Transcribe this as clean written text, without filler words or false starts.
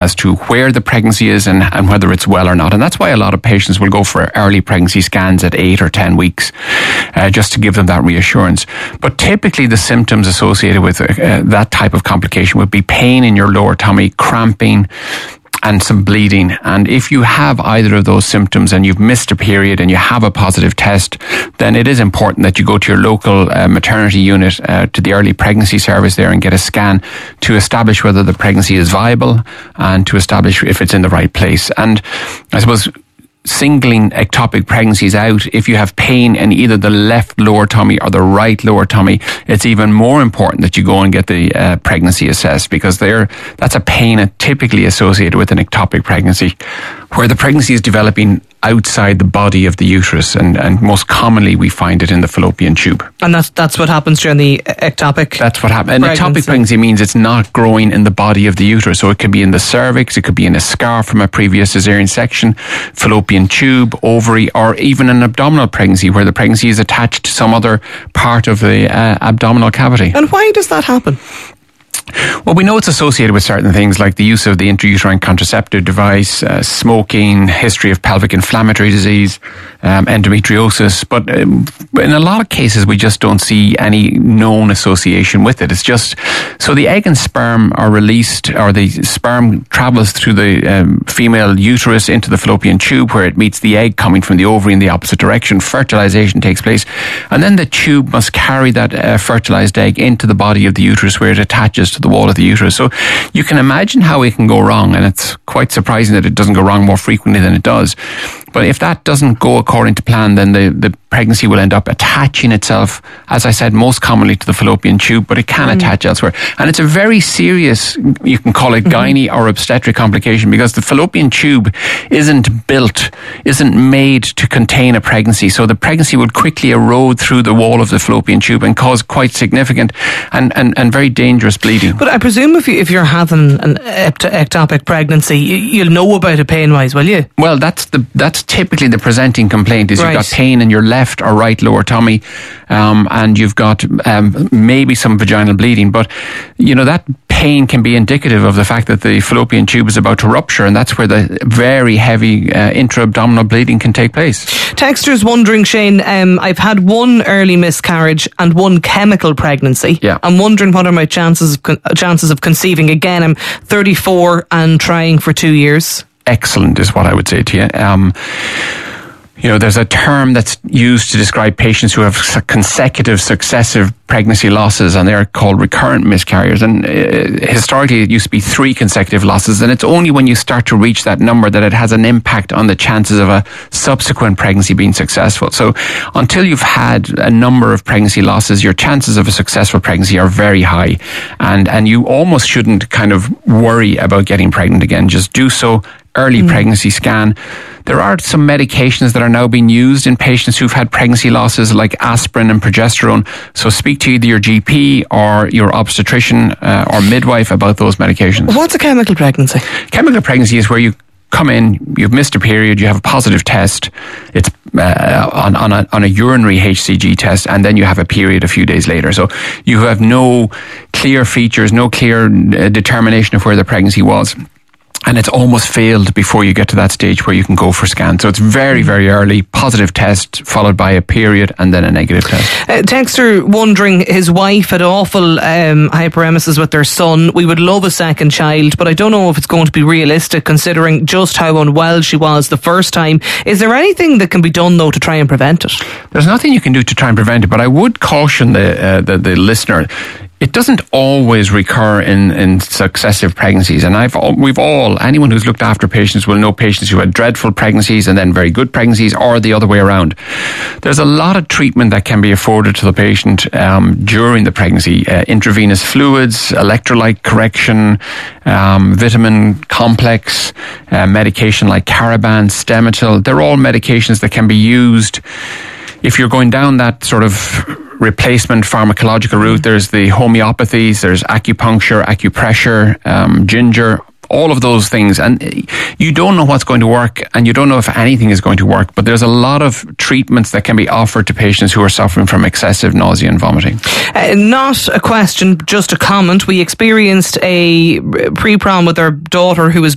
as to where the pregnancy is and whether it's well or not. And that's why a lot of patients will go for early pregnancy scans at 8 or 10 weeks, just to give them that reassurance. But typically the symptoms associated with that type of complication would be pain in your lower tummy, cramping, and some bleeding. And if you have either of those symptoms and you've missed a period and you have a positive test, then it is important that you go to your local maternity unit, to the early pregnancy service there, and get a scan to establish whether the pregnancy is viable and to establish if it's in the right place. And I suppose singling ectopic pregnancies out, if you have pain in either the left lower tummy or the right lower tummy, it's even more important that you go and get the pregnancy assessed, because that's a pain typically associated with an ectopic pregnancy, where the pregnancy is developing outside the body of the uterus, and most commonly we find it in the fallopian tube. And that's what happens during the ectopic. That's what happens. An ectopic pregnancy means it's not growing in the body of the uterus, so it could be in the cervix, it could be in a scar from a previous cesarean section, fallopian tube, ovary, or even an abdominal pregnancy where the pregnancy is attached to some other part of the abdominal cavity. And why does that happen? Well, we know it's associated with certain things like the use of the intrauterine contraceptive device, smoking, history of pelvic inflammatory disease, endometriosis. But in a lot of cases, we just don't see any known association with it. It's just, so the egg and sperm are released, or the sperm travels through the female uterus into the fallopian tube, where it meets the egg coming from the ovary in the opposite direction. Fertilization takes place. And then the tube must carry that fertilized egg into the body of the uterus, where it attaches to the wall of the uterus. So you can imagine how it can go wrong, and it's quite surprising that it doesn't go wrong more frequently than it does. But if that doesn't go according to plan, then the pregnancy will end up attaching itself, as I said, most commonly to the fallopian tube, but it can attach elsewhere. And it's a very serious, you can call it gynae or obstetric complication, because the fallopian tube isn't made to contain a pregnancy. So the pregnancy would quickly erode through the wall of the fallopian tube and cause quite significant and very dangerous bleeding. But I presume if you're having an ectopic pregnancy, you'll know about it pain-wise, will you? Well, that's typically the presenting complaint, is you've got pain in your left or right lower tummy, and you've got maybe some vaginal bleeding. But, that pain can be indicative of the fact that the fallopian tube is about to rupture, and that's where the very heavy intra-abdominal bleeding can take place. Texter's wondering, Shane, I've had one early miscarriage and one chemical pregnancy. Yeah. I'm wondering what are my chances of conceiving. Again, I'm 34 and trying for 2 years. Excellent is what I would say to you. There's a term that's used to describe patients who have consecutive successive pregnancy losses, and they're called recurrent miscarriers. And historically, it used to be 3 consecutive losses, and it's only when you start to reach that number that it has an impact on the chances of a subsequent pregnancy being successful. So until you've had a number of pregnancy losses, your chances of a successful pregnancy are very high, and you almost shouldn't kind of worry about getting pregnant again. Just do so. Early pregnancy scan. There are some medications that are now being used in patients who've had pregnancy losses, like aspirin and progesterone. So speak to either your GP or your obstetrician or midwife about those medications. What's a chemical pregnancy? Chemical pregnancy is where you come in, you've missed a period, you have a positive test, it's on a urinary HCG test, and then you have a period a few days later. So you have no clear features, no clear determination of where the pregnancy was. And it's almost failed before you get to that stage where you can go for scan. So it's very, very early, positive test, followed by a period and then a negative test. Texter wondering, his wife had awful hyperemesis with their son. We would love a second child, but I don't know if it's going to be realistic considering just how unwell she was the first time. Is there anything that can be done, though, to try and prevent it? There's nothing you can do to try and prevent it, but I would caution the listener. It doesn't always recur in successive pregnancies, and anyone who's looked after patients will know patients who had dreadful pregnancies and then very good pregnancies, or the other way around. There's a lot of treatment that can be afforded to the patient during the pregnancy. Intravenous fluids, electrolyte correction, vitamin complex, medication like Caraban, Stemetil. They're all medications that can be used if you're going down that sort of replacement pharmacological route. There's the homeopathies, there's acupuncture, acupressure, ginger, all of those things. And you don't know what's going to work, and you don't know if anything is going to work, but there's a lot of treatments that can be offered to patients who are suffering from excessive nausea and vomiting. Not a question, just a comment. We experienced a pre-prom with our daughter who was